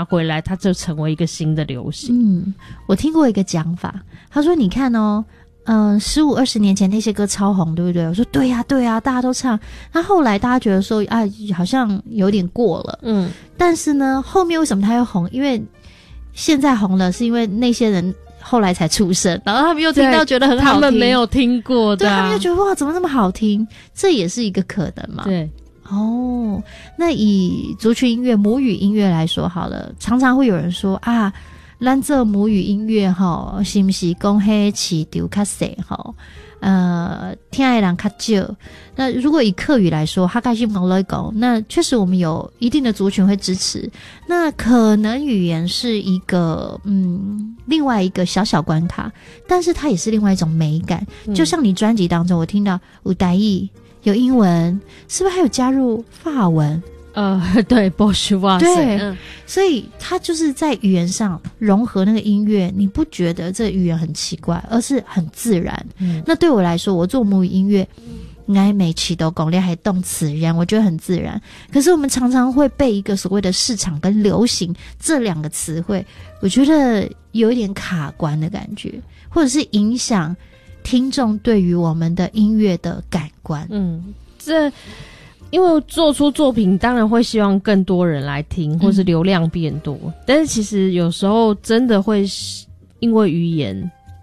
拿回来，它就成为一个新的流行。 我听过一个讲法，他说你看哦15、20年前那些歌超红，对不对？我说对啊，对啊，大家都唱。那后来大家觉得说啊，好像有点过了。但是呢，后面为什么它又红？因为现在红了，是因为那些人后来才出生，然后他们又听到觉得很好听， 他们没有听过的， 对，他们又觉得哇，怎么那么好听？这也是一个可能嘛。 对。 那以族群音乐、母语音乐来说好了，常常会有人说啊，咱这母语音乐齁，是不是讲迄市场较小齁？听的人较少。那如果以客语来说，哈盖西蒙来讲，那确实我们有一定的族群会支持。那可能语言是一个另外一个小小关卡，但是它也是另外一种美感。就像你专辑当中，我听到有台语、有英文，是不是还有加入法文？ 对 ，Bonjour， 对，所以它就是在语言上融合那个音乐，你不觉得这语言很奇怪，而是很自然。那对我来说，我做母语音乐，爱美起都讲练还动词人，我觉得很自然。可是我们常常会被一个所谓的市场跟流行这两个词汇，我觉得有一点卡关的感觉，或者是影响听众对于我们的音乐的感官。 因为做出作品当然会希望更多人来听，或是流量变多，但是其实有时候真的会因为语言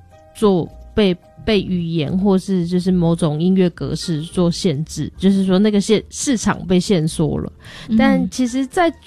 被语言或是就是某种音乐格式做限制，就是说那个市场被限缩了。但其实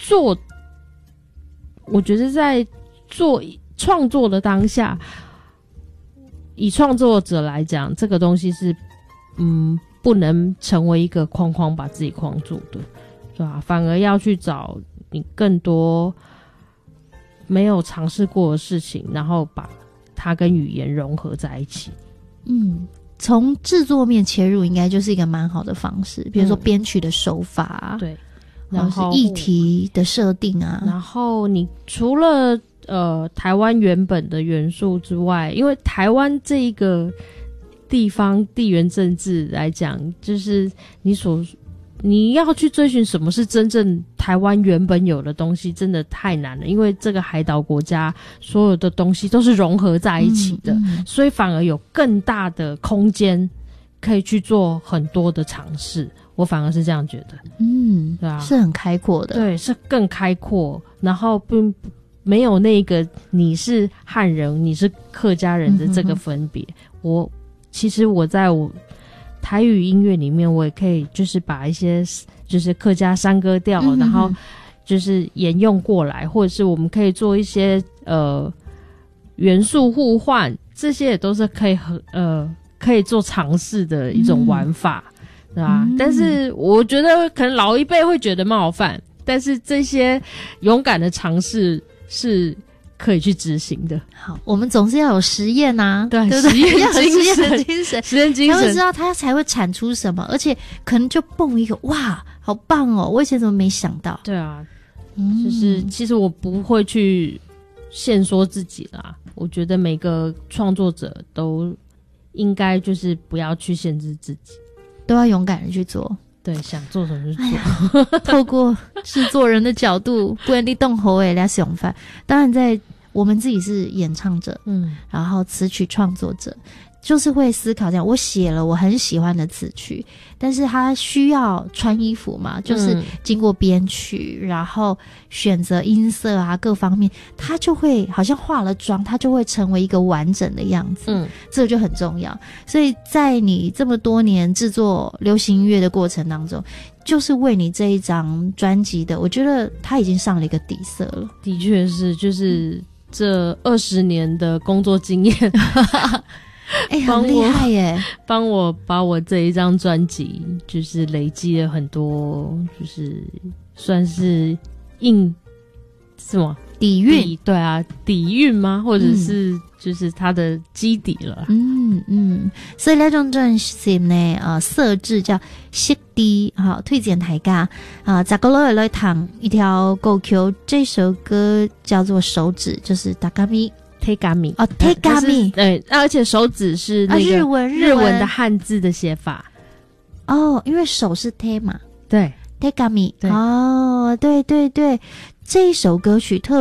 我觉得在做创作的当下，以创作者来讲，这个东西是不能成为一个框框把自己框住的，对吧？反而要去找你更多没有尝试过的事情，然后把它跟语言融合在一起。 从制作面切入，应该就是一个蛮好的方式，比如说编曲的手法啊， 对， 然后是议题的设定啊， 然后你除了台湾原本的元素之外，因为台湾这一个地方地缘政治来讲，就是你要去追寻什么是真正台湾原本有的东西，真的太难了。因为这个海岛国家所有的东西都是融合在一起的，所以反而有更大的空间可以去做很多的尝试。我反而是这样觉得，对啊， 是很开阔的， 对，是更开阔，然后并没有那个你是汉人，你是客家人的这个分别。其实我在我台语音乐里面，我也可以就是把一些就是客家山歌调，然后就是沿用过来，或者是我们可以做一些元素互换，这些也都是可以做尝试的一种玩法，对吧？但是我觉得可能老一辈会觉得冒犯，但是这些勇敢的尝试是可以去执行的。 好，我们总是要有实验啊， 对， 对不对？ 实验要有实验的精神， 实验精神， 才会知道它才会产出什么，而且可能就蹦一个哇，好棒哦！我以前怎么没想到？ 对啊，就是其实我不会去限缩自己啦。我觉得每个创作者都应该就是不要去限制自己， 都要勇敢的去做。 对，想做什么就做。 透过制作人的角度，不然你动喉诶，来想法。当然，在我们自己是演唱者，然后词曲创作者，就是会思考这样。我写了我很喜欢的词曲，但是它需要穿衣服嘛，就是经过编曲，然后选择音色啊各方面，它就会好像化了妆，它就会成为一个完整的样子。这个就很重要。所以在你这么多年制作流行音乐的过程当中，就是为你这一张专辑的，我觉得它已经上了一个底色了。 的确是，就是这20年的工作经验。 很厉害耶！ 帮我把我这一张专辑就是累积了很多，就是算是什么底蕴？ 对啊，底蕴吗？或者是就是它的基底了。 所以那张专辑呢，设置叫色底，好推荐大家十个乐来弹一条歌曲，这首歌叫做手指，就是达嘎咪。 Tegami Tegami 对，而且手指是那个日文的汉字的写法因为手是 te 嘛， 对 Tegami 对，这一首歌曲特